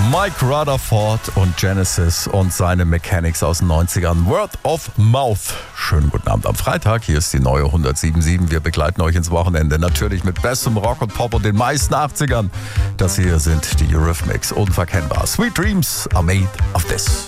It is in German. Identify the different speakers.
Speaker 1: Mike Rutherford und Genesis und seine Mechanics aus den 90ern. Word of Mouth. Schönen guten Abend am Freitag. Hier ist die neue 107.7. Wir begleiten euch ins Wochenende. Natürlich mit bestem Rock und Pop und den meisten 80ern. Das hier sind die Eurythmics. Unverkennbar. Sweet Dreams are made of this.